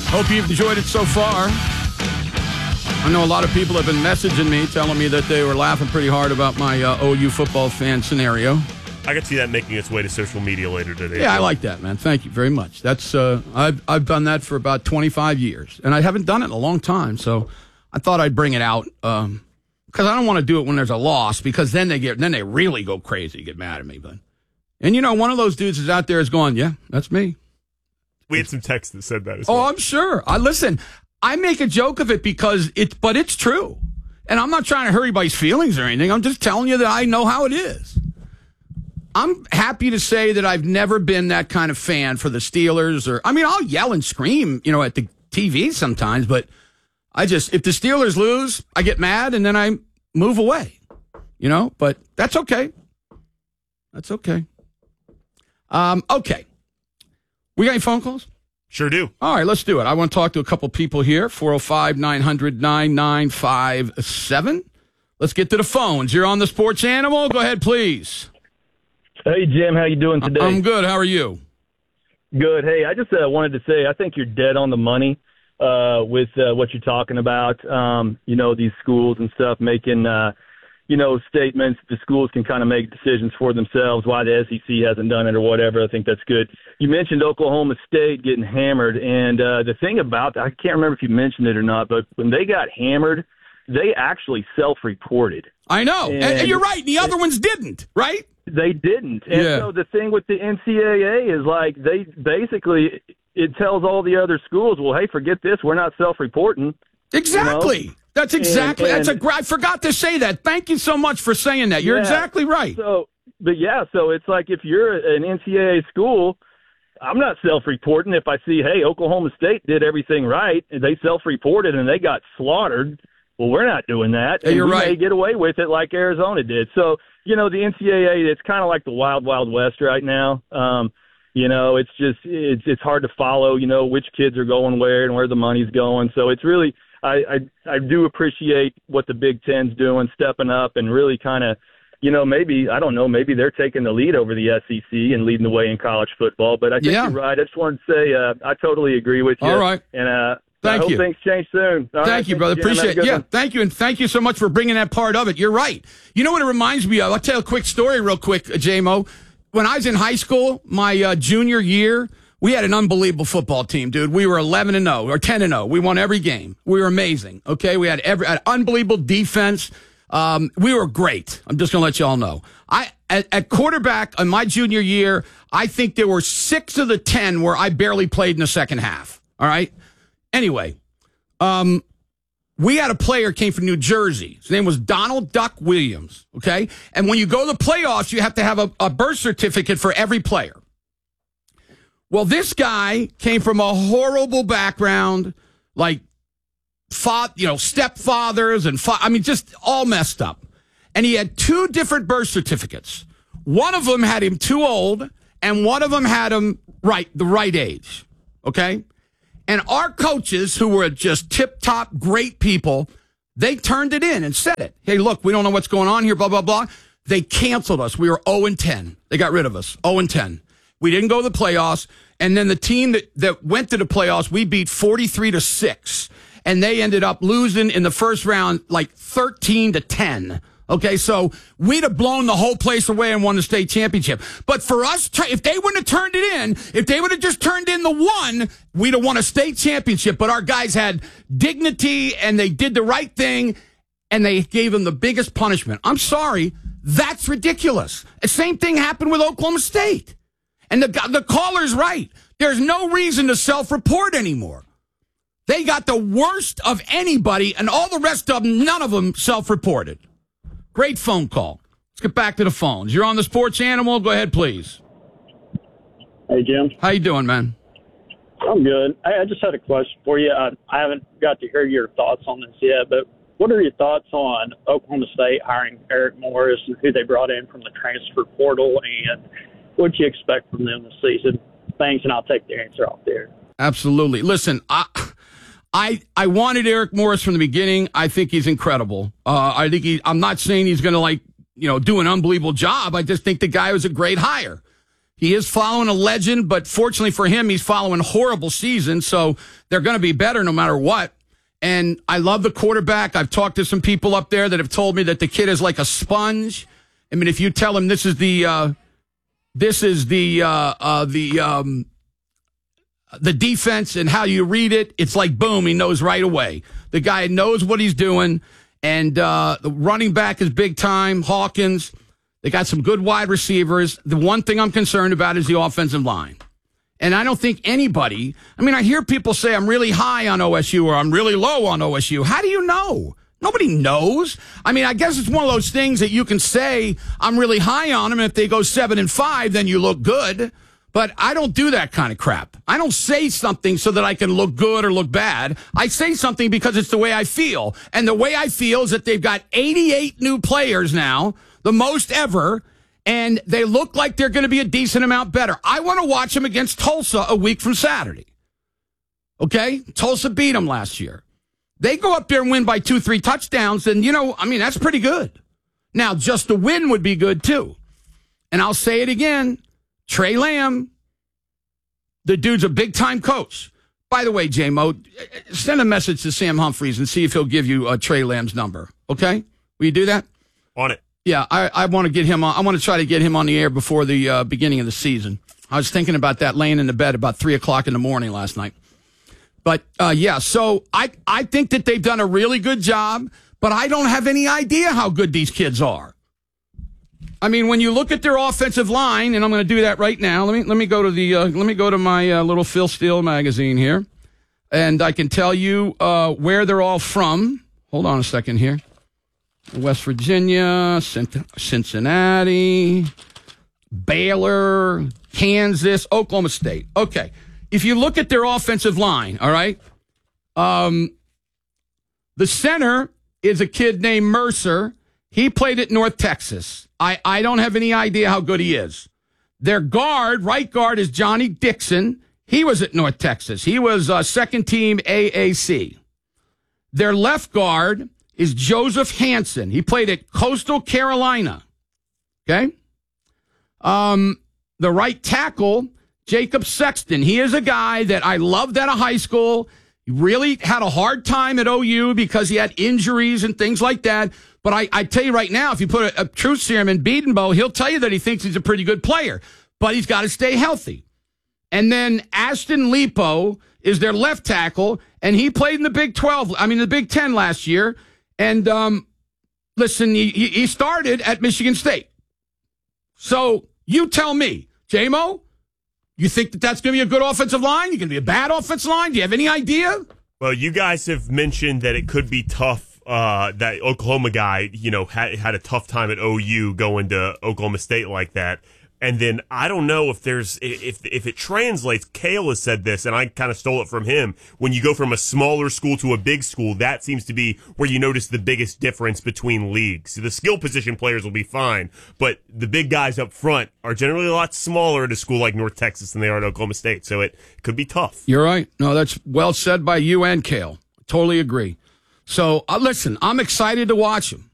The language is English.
Hope you've enjoyed it so far. I know a lot of people have been messaging me, telling me that they were laughing pretty hard about my OU football fan scenario. I could see that making its way to social media later today. Yeah, I like that, man. Thank you very much. That's I've done that for about 25 years, and I haven't done it in a long time, so I thought I'd bring it out because I don't want to do it when there's a loss, because then they really go crazy, get mad at me. And one of those dudes is out there is going, yeah, that's me. We had some text that said that as well. Oh, I'm sure. I make a joke of it because it's true. And I'm not trying to hurt anybody's feelings or anything. I'm just telling you that I know how it is. I'm happy to say that I've never been that kind of fan for the Steelers. I'll yell and scream, at the TV sometimes, but if the Steelers lose, I get mad and then I move away, but that's okay. That's okay. Okay. We got any phone calls? Sure do. All right, let's do it. I want to talk to a couple people here. 405-900-9957. Let's get to the phones. You're on the Sports Animal. Go ahead, please. Hey, Jim. How you doing today? I'm good. How are you? Good. Hey, I just wanted to say I think you're dead on the money with what you're talking about. These schools and stuff making statements. The schools can kind of make decisions for themselves, why the SEC hasn't done it or whatever. I think that's good. You mentioned Oklahoma State getting hammered, and the thing about that, I can't remember if you mentioned it or not, but when they got hammered, they actually self-reported. I know. And you're right. The other ones didn't, right? They didn't. And so the thing with the NCAA is they basically, it tells all the other schools, well, hey, forget this. We're not self-reporting. Exactly. That's exactly. I forgot to say that. Thank you so much for saying that. You're exactly right. So it's like if you're an NCAA school, I'm not self-reporting. If I see, hey, Oklahoma State did everything right, and they self-reported and they got slaughtered, well, we're not doing that. Yeah, you're right. We may get away with it like Arizona did. So, the NCAA, it's kind of like the wild, wild west right now. It's just it's hard to follow, which kids are going where and where the money's going. So it's really I do appreciate what the Big Ten's doing, stepping up and really kind of, maybe they're taking the lead over the SEC and leading the way in college football. But I think you're right. I just wanted to say I totally agree with you. All right. And Thank I hope you. things change soon. Thank you, brother. Appreciate it. Yeah, thank you. And thank you so much for bringing that part of it. You're right. You know what it reminds me of? I'll tell you a quick story real quick, J-Mo. When I was in high school, my junior year, we had an unbelievable football team, dude. We were 11-0 or 10-0. We won every game. We were amazing. Okay, we had unbelievable defense. We were great. I'm just gonna let you all know. At quarterback in my junior year, I think there were 6 of the 10 where I barely played in the second half. All right. Anyway, we had a player came from New Jersey. His name was Donald Duck Williams. Okay, and when you go to the playoffs, you have to have a birth certificate for every player. Well, this guy came from a horrible background, like, stepfathers and just all messed up. And he had 2 different birth certificates. One of them had him too old, and one of them had him the right age. Okay? And our coaches, who were just tip-top great people, they turned it in and said it. Hey, look, we don't know what's going on here, blah, blah, blah. They canceled us. We were 0-10. They got rid of us, 0-10. We didn't go to the playoffs. And then the team that went to the playoffs, we beat 43-6. And they ended up losing in the first round like 13-10. Okay, so we'd have blown the whole place away and won the state championship. But for us, if they wouldn't have turned it in, if they would have just turned in the 1, we'd have won a state championship. But our guys had dignity, and they did the right thing, and they gave them the biggest punishment. I'm sorry, that's ridiculous. The same thing happened with Oklahoma State. And the caller's right. There's no reason to self-report anymore. They got the worst of anybody, and all the rest of them, none of them self-reported. Great phone call. Let's get back to the phones. You're on the Sports Animal. Go ahead, please. Hey, Jim. How you doing, man? I'm good. I just had a question for you. I haven't got to hear your thoughts on this yet, but what are your thoughts on Oklahoma State hiring Eric Morris and who they brought in from the transfer portal, and what do you expect from them this season? Thanks, and I'll take the answer off there. Absolutely. Listen, I wanted Eric Morris from the beginning. I think he's incredible. I'm not saying he's going to do an unbelievable job. I just think the guy was a great hire. He is following a legend, but fortunately for him, he's following horrible seasons, so they're going to be better no matter what. And I love the quarterback. I've talked to some people up there that have told me that the kid is like a sponge. I mean, if you tell him this is the defense and how you read it, it's like boom, he knows right away. The guy knows what he's doing, and the running back is big time. Hawkins. They got some good wide receivers. The one thing I'm concerned about is the offensive line. And I don't think anybody, I mean, I hear people say I'm really high on OSU or I'm really low on OSU. How do you know? Nobody knows. I mean, I guess it's one of those things that you can say I'm really high on them. If they go 7-5, then you look good. But I don't do that kind of crap. I don't say something so that I can look good or look bad. I say something because it's the way I feel. And the way I feel is that they've got 88 new players now, the most ever, and they look like they're going to be a decent amount better. I want to watch them against Tulsa a week from Saturday. Okay? Tulsa beat them last year. They go up there and win by 2-3 touchdowns, and, that's pretty good. Now, just the win would be good, too. And I'll say it again. Trey Lamb, the dude's a big-time coach. By the way, J-Mo, send a message to Sam Humphries and see if he'll give you Trey Lamb's number, okay? Will you do that? On it. Yeah, I want to get him on. I want to try to get him on the air before the beginning of the season. I was thinking about that laying in the bed about 3 o'clock in the morning last night. But, so I think that they've done a really good job, but I don't have any idea how good these kids are. I mean, when you look at their offensive line, and I'm going to do that right now. Let me go to my little Phil Steele magazine here, and I can tell you where they're all from. Hold on a second here. West Virginia, Cincinnati, Baylor, Kansas, Oklahoma State. Okay. If you look at their offensive line, all right, the center is a kid named Mercer. He played at North Texas. I don't have any idea how good he is. Their right guard is Johnny Dixon. He was at North Texas. He was second team AAC. Their left guard is Joseph Hansen. He played at Coastal Carolina. Okay? The right tackle, Jacob Sexton. He is a guy that I loved out of high school. He really had a hard time at OU because he had injuries and things like that. But I tell you right now, if you put a truth serum in Biedenbow, he'll tell you that he thinks he's a pretty good player. But he's got to stay healthy. And then Ashton Lipo is their left tackle, and he played in the the Big Ten last year. And listen, he started at Michigan State. So you tell me, J-Mo, you think that that's going to be a good offensive line? You going to be a bad offensive line? Do you have any idea? Well, you guys have mentioned that it could be tough. That Oklahoma guy, had a tough time at OU going to Oklahoma State like that. And then I don't know if it translates. Kale has said this, and I kind of stole it from him. When you go from a smaller school to a big school, that seems to be where you notice the biggest difference between leagues. The skill position players will be fine, but the big guys up front are generally a lot smaller at a school like North Texas than they are at Oklahoma State. So it could be tough. You're right. No, that's well said by you and Kale. Totally agree. So, listen, I'm excited to watch him.